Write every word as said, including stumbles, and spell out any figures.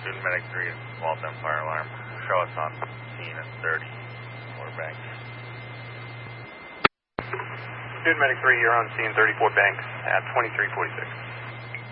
Student Medic three, Waltham Fire Alarm. Show us on scene at thirty-four Banks. Student Medic three, you're on scene thirty-four Banks at twenty-three forty-six.